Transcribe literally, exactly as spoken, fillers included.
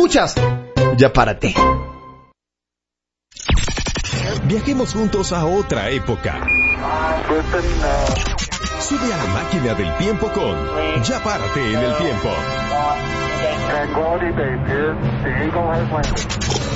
Escuchas, Ya Párate. Viajemos juntos a otra época. Sube a la máquina del tiempo con Ya Párate en el Tiempo.